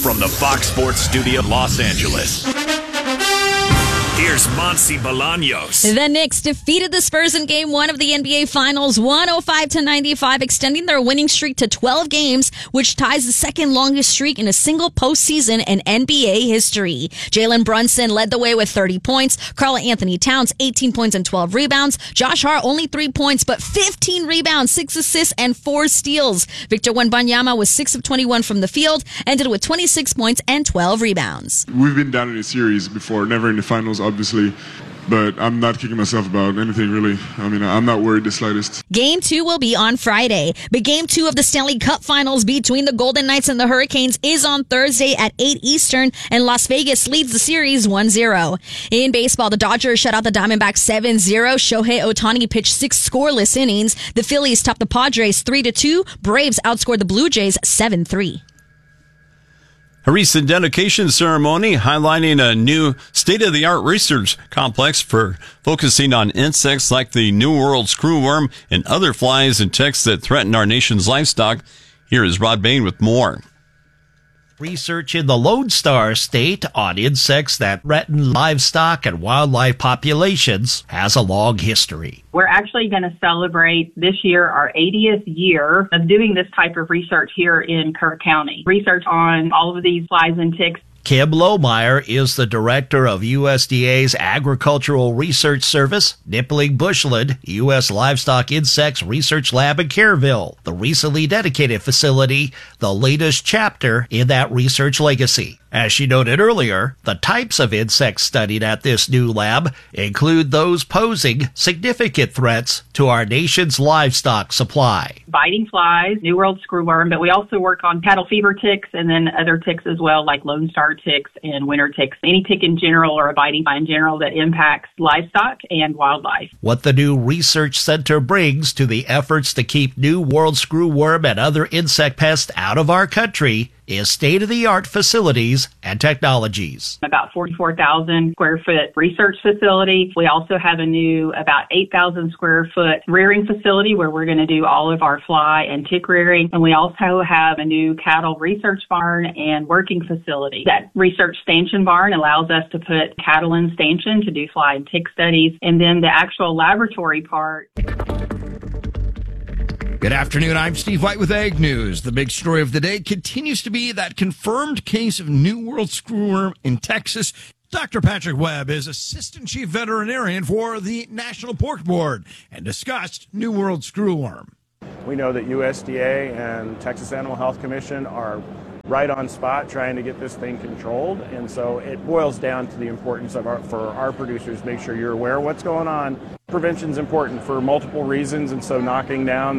from the Fox Sports Studio, Los Angeles. Here's Monty Bolaños. The Knicks defeated the Spurs in Game 1 of the NBA Finals 105-95, extending their winning streak to 12 games, which ties the second longest streak in a single postseason in NBA history. Jalen Brunson led the way with 30 points. Karl Anthony Towns, 18 points and 12 rebounds. Josh Hart, only 3 points, but 15 rebounds, 6 assists, and 4 steals. Victor Wembanyama was 6 of 21 from the field, ended with 26 points and 12 rebounds. We've been down in a series before, never in the finals, obviously, but I'm not kicking myself about anything, really. I mean, I'm not worried the slightest. Game 2 will be on Friday, but Game 2 of the Stanley Cup Finals between the Golden Knights and the Hurricanes is on Thursday at 8 Eastern, and Las Vegas leads the series 1-0. In baseball, the Dodgers shut out the Diamondbacks 7-0. Shohei Ohtani pitched 6 scoreless innings. The Phillies topped the Padres 3-2. Braves outscored the Blue Jays 7-3. A recent dedication ceremony highlighting a new state-of-the-art research complex for focusing on insects like the New World screwworm and other flies and ticks that threaten our nation's livestock. Here is Rod Bain with more. Research in the Lone Star State on insects that threaten livestock and wildlife populations has a long history. We're actually going to celebrate this year our 80th year of doing this type of research here in Kerr County. Research on all of these flies and ticks. Kim Lohmeyer is the director of USDA's Agricultural Research Service, Nippling Bushland, U.S. Livestock Insects Research Lab in Kerrville, the recently dedicated facility, the latest chapter in that research legacy. As she noted earlier, the types of insects studied at this new lab include those posing significant threats to our nation's livestock supply. Biting flies, New World screwworm, but we also work on cattle fever ticks and then other ticks as well, like Lone Star ticks and winter ticks. Any tick in general or a biting fly in general that impacts livestock and wildlife. What the new research center brings to the efforts to keep New World screwworm and other insect pests out of our country is state-of-the-art facilities and technologies. About 44,000 square foot research facility. We also have a new about 8,000 square foot rearing facility where we're going to do all of our fly and tick rearing. And we also have a new cattle research barn and working facility. That research stanchion barn allows us to put cattle in stanchion to do fly and tick studies. And then the actual laboratory part. Good afternoon. I'm Steve White with Ag News. The big story of the day continues to be that confirmed case of New World screwworm in Texas. Dr. Patrick Webb is Assistant Chief Veterinarian for the National Pork Board and discussed New World screwworm. We know that USDA and Texas Animal Health Commission are right on spot trying to get this thing controlled, and so it boils down to the importance of for our producers, make sure you're aware of what's going on. Prevention is important for multiple reasons, and so knocking down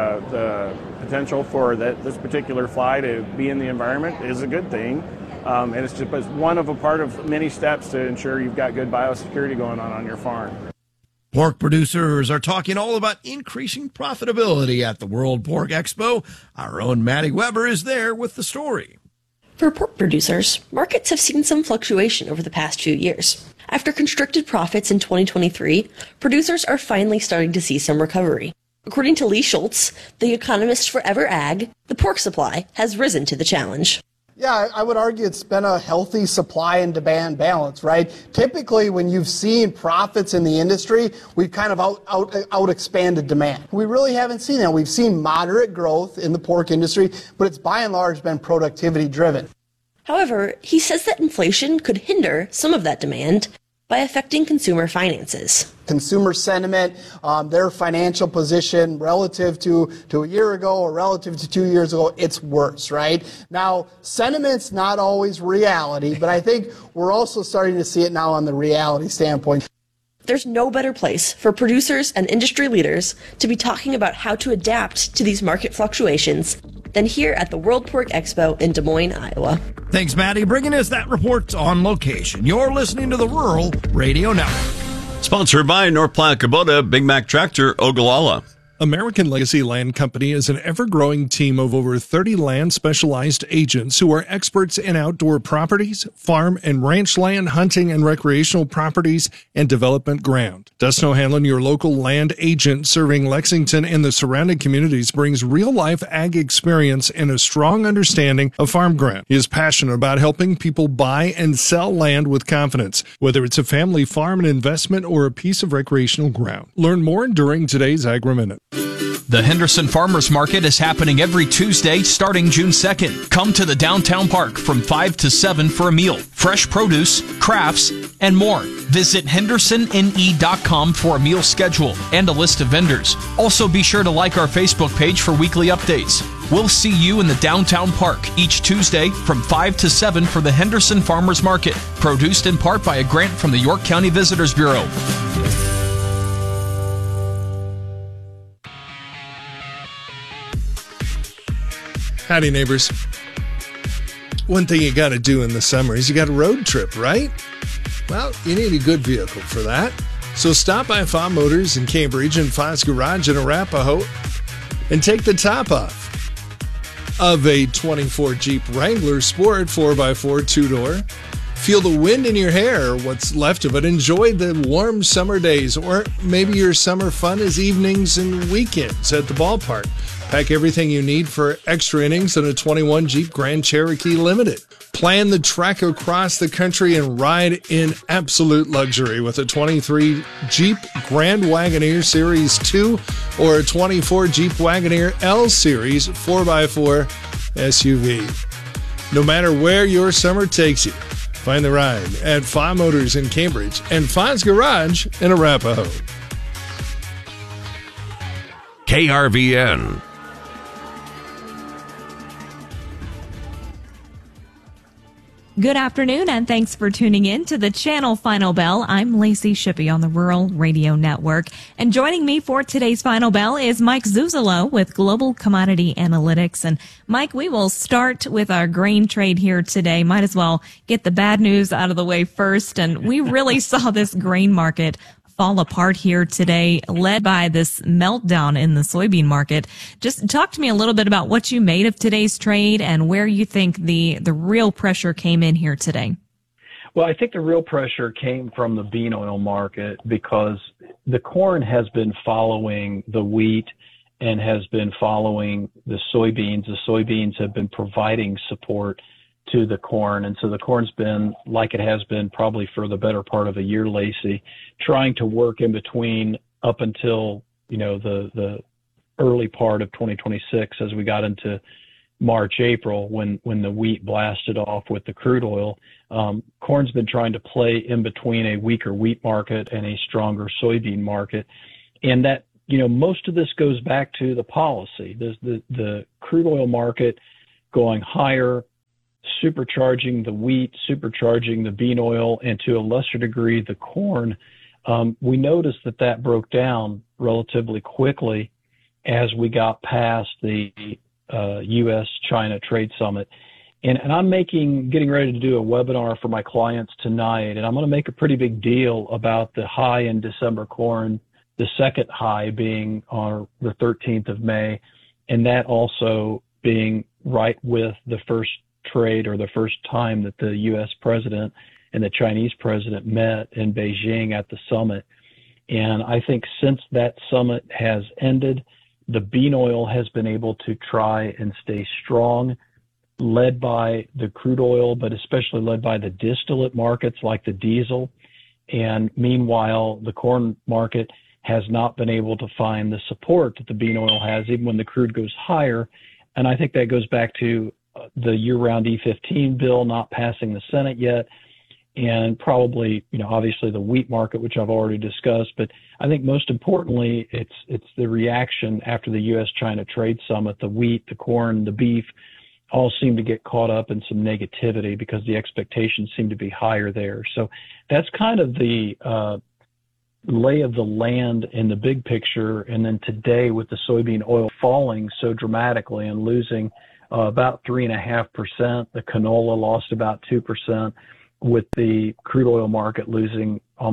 the potential for this particular fly to be in the environment is a good thing, and it's just one of a part of many steps to ensure you've got good biosecurity going on your farm. Pork producers are talking all about increasing profitability at the World Pork Expo. Our own Maddie Weber is there with the story. For pork producers, markets have seen some fluctuation over the past few years. After constricted profits in 2023, producers are finally starting to see some recovery. According to Lee Schultz, the economist for Ever Ag, the pork supply has risen to the challenge. Yeah, I would argue it's been a healthy supply and demand balance, right? Typically, when you've seen profits in the industry, we've kind of out expanded demand. We really haven't seen that. We've seen moderate growth in the pork industry, but it's by and large been productivity driven. However, he says that inflation could hinder some of that demand by affecting consumer finances. Consumer sentiment, their financial position relative to a year ago or relative to 2 years ago, it's worse, right? Now, sentiment's not always reality, but I think we're also starting to see it now on the reality standpoint. There's no better place for producers and industry leaders to be talking about how to adapt to these market fluctuations than here at the World Pork Expo in Des Moines, Iowa. Thanks, Maddie, bringing us that report on location. You're listening to the Rural Radio Network. Sponsored by North Platte Kubota, Big Mac Tractor, Ogallala. American Legacy Land Company is an ever-growing team of over 30 land-specialized agents who are experts in outdoor properties, farm and ranch land, hunting and recreational properties, and development ground. Dustin O'Hanlon, your local land agent serving Lexington and the surrounding communities, brings real-life ag experience and a strong understanding of farm ground. He is passionate about helping people buy and sell land with confidence, whether it's a family farm, an investment, or a piece of recreational ground. Learn more during today's Agri-Minute. The Henderson Farmers Market is happening every Tuesday starting June 2nd. Come to the downtown park from 5 to 7 for a meal, fresh produce, crafts, and more. Visit hendersonne.com for a meal schedule and a list of vendors. Also be sure to like our Facebook page for weekly updates. We'll see you in the downtown park each Tuesday from 5 to 7 for the Henderson Farmers Market, produced in part by a grant from the York County Visitors Bureau. Howdy, neighbors. One thing you got to do in the summer is you got a road trip, right? Well, you need a good vehicle for that. So stop by Fa Motors in Cambridge and Fa's Garage in Arapahoe and take the top off of a 24 Jeep Wrangler Sport 4x4 two-door. Feel the wind in your hair, or what's left of it. Enjoy the warm summer days, or maybe your summer fun is evenings and weekends at the ballpark. Pack everything you need for extra innings in a 21 Jeep Grand Cherokee Limited. Plan the trek across the country and ride in absolute luxury with a 23 Jeep Grand Wagoneer Series 2 or a 24 Jeep Wagoneer L Series 4x4 SUV. No matter where your summer takes you, find the ride at Fa Motors in Cambridge and Fa's Garage in Arapahoe. KRVN. Good afternoon, and thanks for tuning in to the Channel Final Bell. I'm Lacey Shippey on the Rural Radio Network. And joining me for today's Final Bell is Mike Zuzolo with Global Commodity Analytics. And Mike, we will start with our grain trade here today. Might as well get the bad news out of the way first. And we really saw this grain market fall apart here today, led by this meltdown in the soybean market. Just talk to me a little bit about what you made of today's trade and where you think the real pressure came in here today. Well, I think the real pressure came from the bean oil market because the corn has been following the wheat and has been following the soybeans. The soybeans have been providing support to the corn. And so the corn's been, like it has been probably for the better part of a year, Lacey, trying to work in between up until, the early part of 2026 as we got into March, April, when the wheat blasted off with the crude oil. Corn's been trying to play in between a weaker wheat market and a stronger soybean market. And that, most of this goes back to the policy. There's the crude oil market going higher, supercharging the wheat, supercharging the bean oil, and to a lesser degree, the corn. We noticed that broke down relatively quickly as we got past the U.S.-China Trade Summit. And I'm getting ready to do a webinar for my clients tonight, and I'm going to make a pretty big deal about the high in December corn, the second high being on the 13th of May, and that also being right with the first trade or the first time that the U.S. president and the Chinese president met in Beijing at the summit. And I think since that summit has ended, the bean oil has been able to try and stay strong, led by the crude oil, but especially led by the distillate markets like the diesel. And meanwhile, the corn market has not been able to find the support that the bean oil has, even when the crude goes higher. And I think that goes back to the year-round E15 bill not passing the Senate yet, and probably, obviously the wheat market, which I've already discussed. But I think most importantly, it's the reaction after the U.S.-China Trade Summit. The wheat, the corn, the beef all seem to get caught up in some negativity because the expectations seem to be higher there. So that's kind of the lay of the land in the big picture. And then today, with the soybean oil falling so dramatically and losing about 3.5%. The canola lost about 2%, with the crude oil market losing almost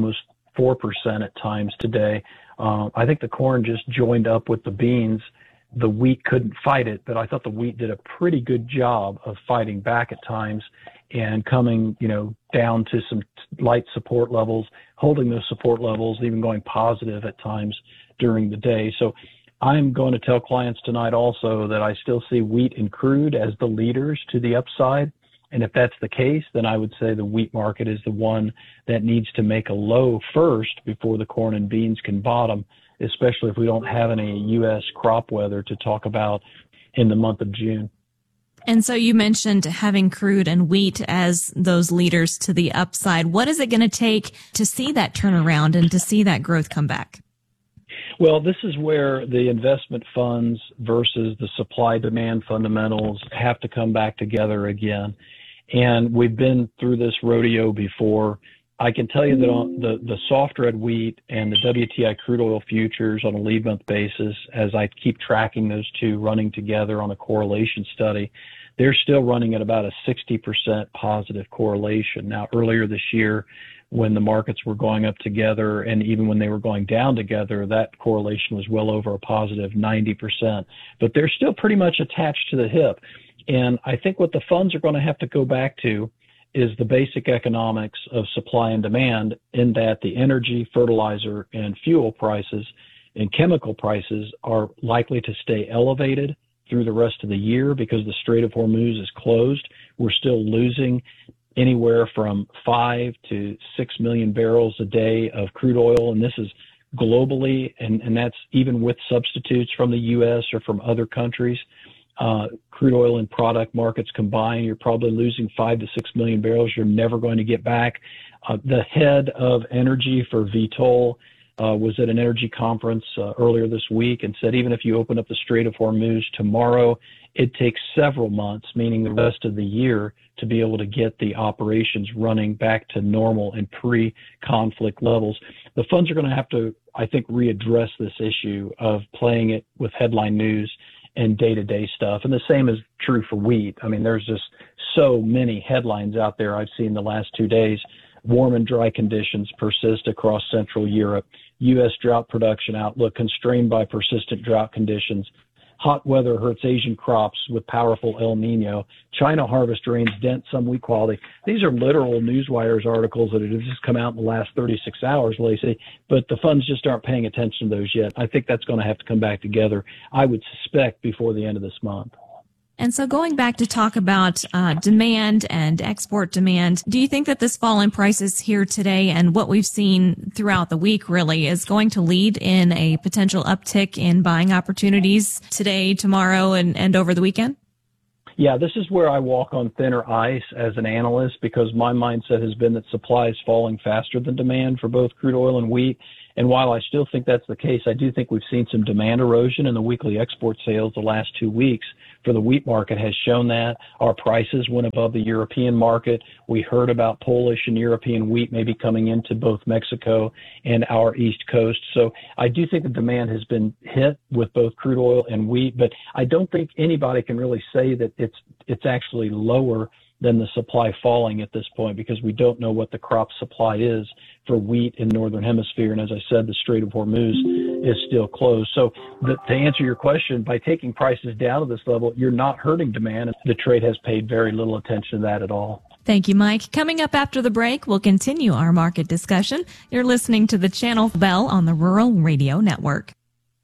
4% at times today. I think the corn just joined up with the beans. The wheat couldn't fight it, but I thought the wheat did a pretty good job of fighting back at times and coming, down to some light support levels, holding those support levels, even going positive at times during the day. So I'm going to tell clients tonight also that I still see wheat and crude as the leaders to the upside. And if that's the case, then I would say the wheat market is the one that needs to make a low first before the corn and beans can bottom, especially if we don't have any U.S. crop weather to talk about in the month of June. And so you mentioned having crude and wheat as those leaders to the upside. What is it going to take to see that turnaround and to see that growth come back? Well, this is where the investment funds versus the supply-demand fundamentals have to come back together again. And we've been through this rodeo before. I can tell you that on the soft red wheat and the WTI crude oil futures on a lead month basis, as I keep tracking those two running together on a correlation study, they're still running at about a 60% positive correlation. Now, earlier this year, when the markets were going up together and even when they were going down together, that correlation was well over a positive 90%. But they're still pretty much attached to the hip. And I think what the funds are going to have to go back to is the basic economics of supply and demand, in that the energy, fertilizer, and fuel prices and chemical prices are likely to stay elevated through the rest of the year because the Strait of Hormuz is closed. We're still losing anywhere from 5 to 6 million barrels a day of crude oil, and this is globally, and that's even with substitutes from the U.S. or from other countries. Crude oil and product markets combined, you're probably losing 5 to 6 million barrels you're never going to get back. The head of energy for Vitol was at an energy conference earlier this week and said even if you open up the Strait of Hormuz tomorrow, it takes several months, meaning the rest of the year, to be able to get the operations running back to normal and pre-conflict levels. The funds are going to have to, I think, readdress this issue of playing it with headline news and day-to-day stuff. And the same is true for wheat. I mean, there's just so many headlines out there I've seen the last 2 days. Warm and dry conditions persist across Central Europe. U.S. drought production outlook constrained by persistent drought conditions. Hot weather hurts Asian crops with powerful El Nino. China harvest rains dent some wheat quality. These are literal Newswires articles that have just come out in the last 36 hours, Lacey, but the funds just aren't paying attention to those yet. I think that's going to have to come back together, I would suspect, before the end of this month. And so going back to talk about demand and export demand, do you think that this fall in prices here today and what we've seen throughout the week really is going to lead in a potential uptick in buying opportunities today, tomorrow, and over the weekend? Yeah, this is where I walk on thinner ice as an analyst because my mindset has been that supply is falling faster than demand for both crude oil and wheat. And while I still think that's the case, I do think we've seen some demand erosion in the weekly export sales the last 2 weeks for the wheat market has shown that. Our prices went above the European market. We heard about Polish and European wheat maybe coming into both Mexico and our East Coast. So I do think the demand has been hit with both crude oil and wheat, but I don't think anybody can really say that it's actually lower than the supply falling at this point because we don't know what the crop supply is for wheat in Northern Hemisphere. And as I said, the Strait of Hormuz is still closed. So to answer your question, by taking prices down to this level, you're not hurting demand. The trade has paid very little attention to that at all. Thank you, Mike. Coming up after the break, we'll continue our market discussion. You're listening to the Channel Bell on the Rural Radio Network.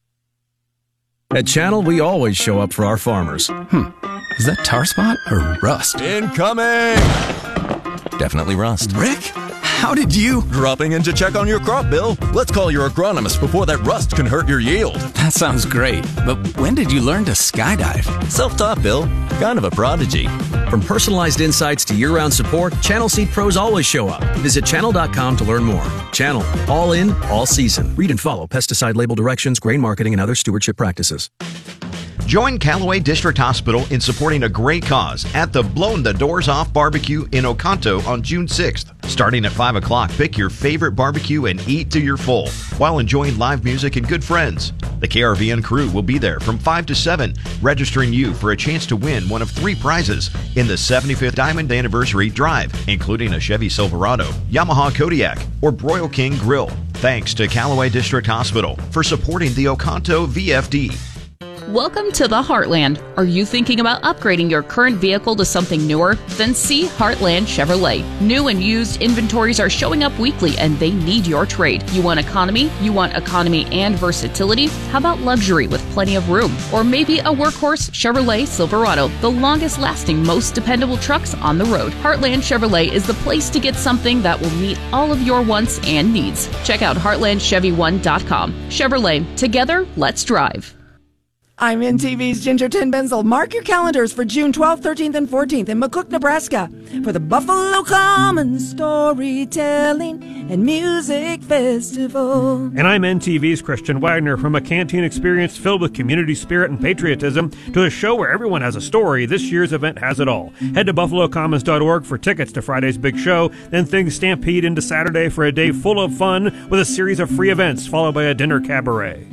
At Channel, we always show up for our farmers. Is that tar spot or rust? Incoming! Definitely rust. Rick, how did you? Dropping in to check on your crop, Bill. Let's call your agronomist before that rust can hurt your yield. That sounds great, but when did you learn to skydive? Self-taught, Bill. Kind of a prodigy. From personalized insights to year-round support, Channel Seed Pros always show up. Visit channel.com to learn more. Channel, all in, all season. Read and follow pesticide label directions, grain marketing, and other stewardship practices. Join Callaway District Hospital in supporting a great cause at the Blown the Doors Off Barbecue in Oconto on June 6th. Starting at 5 o'clock, pick your favorite barbecue and eat to your full while enjoying live music and good friends. The KRVN crew will be there from 5 to 7, registering you for a chance to win one of 3 prizes in the 75th Diamond Anniversary Drive, including a Chevy Silverado, Yamaha Kodiak, or Broil King Grill. Thanks to Callaway District Hospital for supporting the Oconto VFD. Welcome to the Heartland. Are you thinking about upgrading your current vehicle to something newer? Then see Heartland Chevrolet. New and used inventories are showing up weekly and they need your trade. You want economy? You want economy and versatility? How about luxury with plenty of room? Or maybe a workhorse Chevrolet Silverado, the longest lasting, most dependable trucks on the road. Heartland Chevrolet is the place to get something that will meet all of your wants and needs. Check out heartlandchevy1.com. Chevrolet, together, let's drive. I'm NTV's Ginger Tin Benzel. Mark your calendars for June 12th, 13th, and 14th in McCook, Nebraska for the Buffalo Common Storytelling and Music Festival. And I'm NTV's Christian Wagner. From a canteen experience filled with community spirit and patriotism to a show where everyone has a story, this year's event has it all. Head to buffalocommons.org for tickets to Friday's big show, then things stampede into Saturday for a day full of fun with a series of free events followed by a dinner cabaret.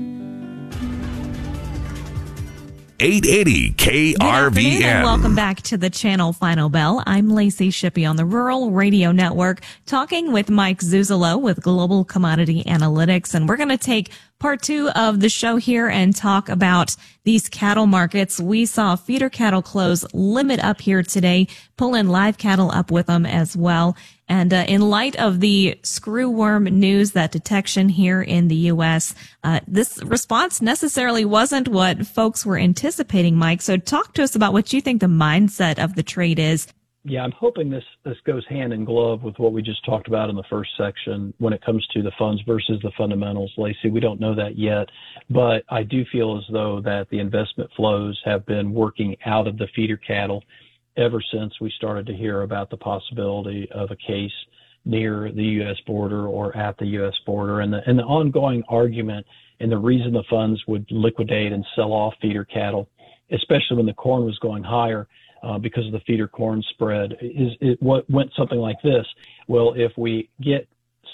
880 Good afternoon and KRVN. welcome back to the Channel Final Bell. I'm Lacey Shippey on the Rural Radio Network, talking with Mike Zuzolo with Global Commodity Analytics. And we're going to take part 2 of the show here and talk about these cattle markets. We saw feeder cattle close limit up here today, pull in live cattle up with them as well. And in light of the screwworm news, that detection here in the U.S., this response necessarily wasn't what folks were anticipating, Mike. So talk to us about what you think the mindset of the trade is. Yeah, I'm hoping this goes hand in glove with what we just talked about in the first section when it comes to the funds versus the fundamentals, Lacey. We don't know that yet, but I do feel as though that the investment flows have been working out of the feeder cattle ever since we started to hear about the possibility of a case near the U.S. border or at the U.S. border. And the ongoing argument and the reason the funds would liquidate and sell off feeder cattle, especially when the corn was going higher, because of the feeder corn spread, what went something like this. Well, if we get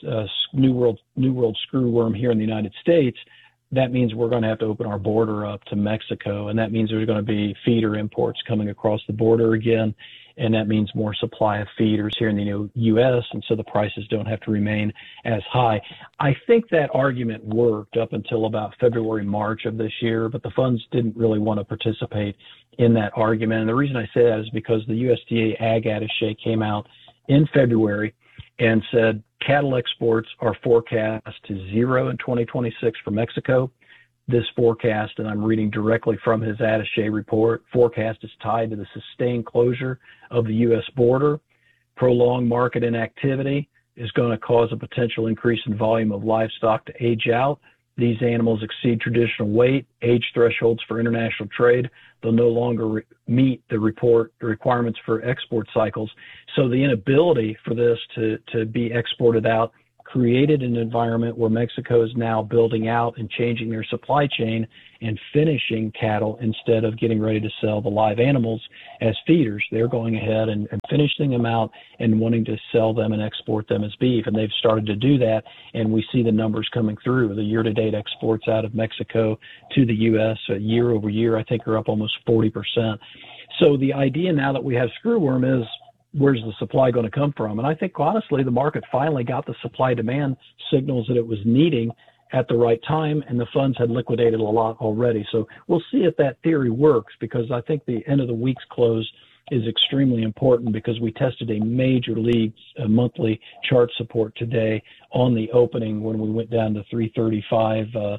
New World screwworm here in the United States, that means we're going to have to open our border up to Mexico, and that means there's going to be feeder imports coming across the border again, and that means more supply of feeders here in the U.S., and so the prices don't have to remain as high. I think that argument worked up until about February, March of this year, but the funds didn't really want to participate in that argument. And the reason I say that is because the USDA Ag Attaché came out in February and said cattle exports are forecast to 0 in 2026 for Mexico. This forecast, and I'm reading directly from his attaché report, forecast is tied to the sustained closure of the U.S. border. Prolonged market inactivity is going to cause a potential increase in volume of livestock to age out. These animals exceed traditional weight, age thresholds for international trade. They'll no longer meet the requirements for export cycles. So the inability for this to be exported out created an environment where Mexico is now building out and changing their supply chain and finishing cattle instead of getting ready to sell the live animals as feeders. They're going ahead and finishing them out and wanting to sell them and export them as beef. And they've started to do that. And we see the numbers coming through. The year-to-date exports out of Mexico to the U.S. Year over year, I think, are up almost 40%. So the idea now that we have screwworm is, where's the supply going to come from? And I think, honestly, the market finally got the supply-demand signals that it was needing at the right time, and the funds had liquidated a lot already. So we'll see if that theory works, because I think the end of the week's close is extremely important, because we tested a major league monthly chart support today on the opening when we went down to 335.37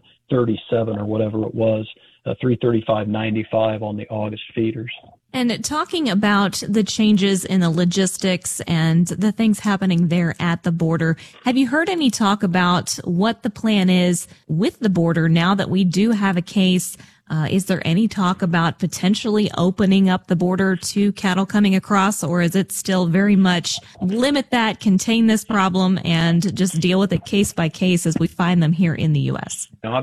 or whatever it was, 335.95 on the August feeders. And talking about the changes in the logistics and the things happening there at the border, have you heard any talk about what the plan is with the border now that we do have a case? Is there any talk about potentially opening up the border to cattle coming across, or is it still very much limit that, contain this problem, and just deal with it case by case as we find them here in the U.S.?